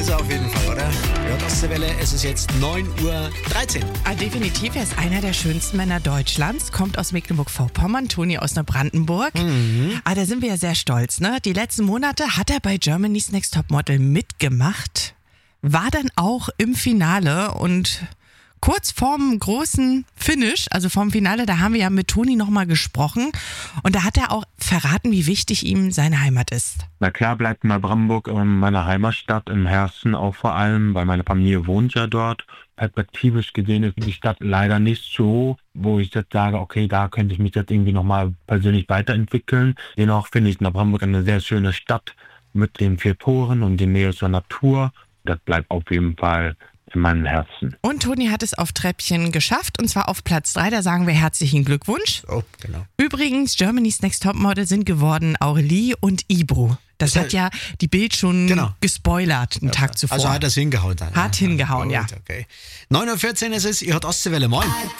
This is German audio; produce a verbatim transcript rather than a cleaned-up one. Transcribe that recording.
Also auf jeden Fall, oder? Ja, das Welle, es ist jetzt neun Uhr dreizehn. Ah, definitiv, er ist einer der schönsten Männer Deutschlands, kommt aus Mecklenburg-Vorpommern, Toni aus Neubrandenburg. Mhm. Ah, da sind wir ja sehr stolz, ne? Die letzten Monate hat er bei Germany's Next Topmodel mitgemacht, war dann auch im Finale und kurz vorm großen Finish, also vorm Finale, da haben wir ja mit Toni nochmal gesprochen und da hat er auch verraten, wie wichtig ihm seine Heimat ist. Na klar bleibt Neubrandenburg meine Heimatstadt im Herzen auch vor allem, weil meine Familie wohnt ja dort. Perspektivisch gesehen ist die Stadt leider nicht so, wo ich jetzt sage, okay, da könnte ich mich jetzt irgendwie nochmal persönlich weiterentwickeln. Dennoch finde ich Neubrandenburg eine sehr schöne Stadt mit den vier Toren und der Nähe zur Natur. Das bleibt auf jeden Fall in meinem Herzen. Und Toni hat es auf Treppchen geschafft und zwar auf Platz drei, da sagen wir herzlichen Glückwunsch. Oh, genau. Übrigens, Germany's Next Topmodel sind geworden Aurelie und Ibro. Das hat ja die Bild schon genau. gespoilert, einen ja, Tag zuvor. Also hat er es hingehauen dann. Hat ja. hingehauen, ja. Okay. neun Uhr vierzehn ist es, ihr hört Ostseewelle, moin.